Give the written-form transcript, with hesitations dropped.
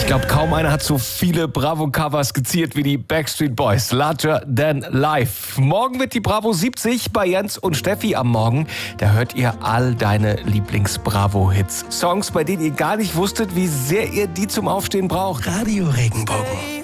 Ich glaube, kaum einer hat so viele Bravo-Covers skizziert wie die Backstreet Boys. Larger Than Life. Morgen wird die Bravo 70 bei Jens und Steffi am Morgen. Da hört ihr all deine Lieblings-Bravo-Hits. Songs, bei denen ihr gar nicht wusstet, wie sehr ihr die zum Aufstehen braucht. Radio Regenbogen.